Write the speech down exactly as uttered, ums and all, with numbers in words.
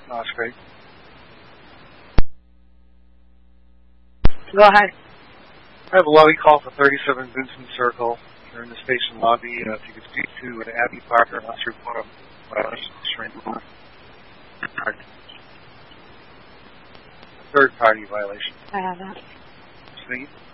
No, that's great. Go ahead. I have a lobby call for thirty-seven Vincent Circle. They're in the station lobby. Uh, if you could speak to an Abby Parker, not sure what violation. Third party violation. I have that. Speaking.